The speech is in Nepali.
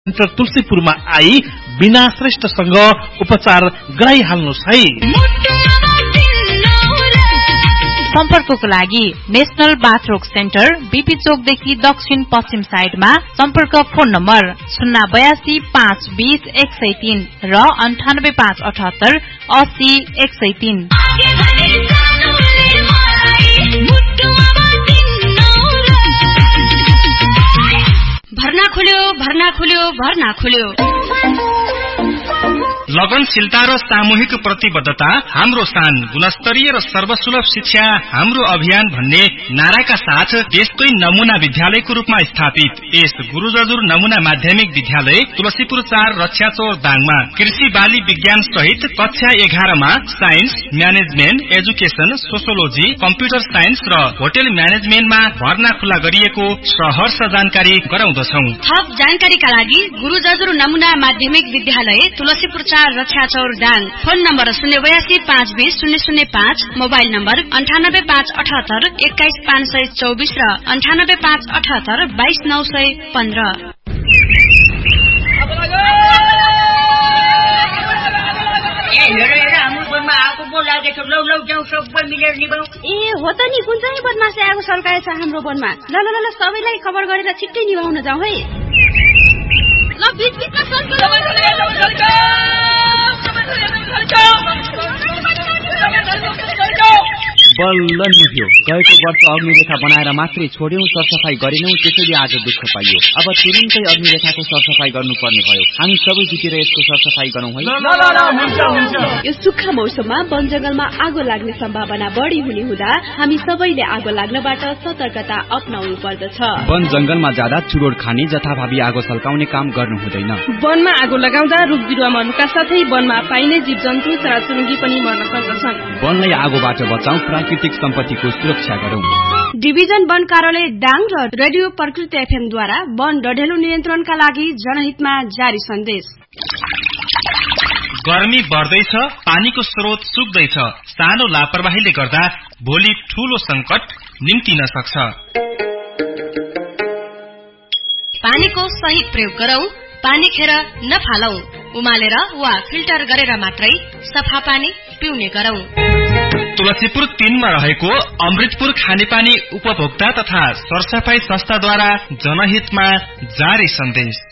सेन्टर तुलसीपुरमा आई बिना श्रेष्ठसँग उपचार गराइहाल्नुहोस् है। सम्पर्कको लागि नेशनल बाथरोग सेन्टर बीपी चोकदेखि दक्षिण पश्चिम साइडमा सम्पर्क फोन नम्बर 082-520-103 र 98-578-80-103। भर्ना खुल्यो लगनशीलता र सामूहिक प्रतिबद्धता हाम्रो शान, गुणस्तरीय र सर्वसुलभ शिक्षा हाम्रो अभियान भन्ने नाराका साथ देशकै नमूना विद्यालयको रूपमा स्थापित यस गुरु जजुर नमूना माध्यमिक विद्यालय तुलसीपुर 4 रक्षाचौर दाङमा कृषि बाली विज्ञान सहित कक्षा 11 मा science, management, education, sociology, computer science र होटल म्यानेजमेन्टमा भर्ना खुला गरिएको सहर्ष जानकारी गराउँदछौं। थप जानकारीका लागि गुरु जजुर नमूना माध्यमिक विद्यालय Tulsipur 4 रक्षाचौर Dang. Phone number 082-520-005, mobile number 98-578-21524 र 98-578-22915। ए हो त नि, कुन चाहिँ बदमासले आगो सल्काएछ हाम्रो वनमा। ल ल ल सबैलाई खबर गरेर छिट्टै निभाउन जाऊ है। ल बिचबिचमा बल्ल निभ्यो। गएको वर्ष अग्निरेखा बनाएर मात्रै छोड्यौं, सरसफाई गरेनौं, त्यसैले आज दुःख पाइयो। अब तुरुन्तै अग्निरेखाको सरसफाई गर्नुपर्ने भयो। हामी सबै जितेर यसको सरसफाई गरौँ है। यो सुक्खा मौसममा वन जंगलमा आगो लाग्ने सम्भावना बढी हुने हुँदा हामी सबैले आगो लाग्नबाट सतर्कता अपनाउनु पर्दछ। वन जंगलमा जाँदा चुरोड खाने, जथाभावी आगो सल्काउने काम गर्नु हुँदैन। वनमा आगो लगाउँदा रुख बिरुवा मर्नुका साथै वनमा पाइने जीवजन्तु चराचुरुङ्गी पनि मर्न सक्दछन्। वनलाई आगोबाट बचाउँ, प्राकृतिक सम्पत्तिको सुरक्षा गरौँ। डिभिजन वन कार्यालय दाङ र रेडियो प्रकृति एफएम द्वारा वन डढेलो नियन्त्रणका लागि जनहितमा जारी सन्देश। गर्मी बढ्दैछ, पानीको स्रोत सुक्दैछ। सानो लापरवाहीले गर्दा भोलि ठूलो संकट निम्तिन सक्छ। पानीको सही प्रयोग गरौं, पानी खेर नफालौं। उमालेर वा फिल्टर गरेर मात्रै सफा पानी पिउने गरौं। तुलसीपुर 3 मा रहेको अमृतपुर खानेपानी उपभोक्ता तथा सरसफाई संस्थाद्वारा जनहितमा जारी सन्देश।